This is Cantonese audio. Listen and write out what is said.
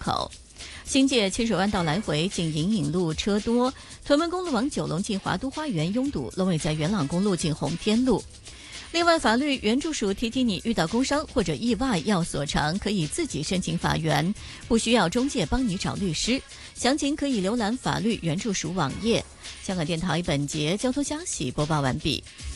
口。新界清水湾道来回近银影路车多，屯门公路往九龙近华都花园拥堵，龙尾在元朗公路近红天路。另外，法律援助署提醒你，遇到工伤或者意外要索偿，可以自己申请法援，不需要中介帮你找律师。详情可以浏览法律援助署网页。香港电台本节交通消息播报完毕。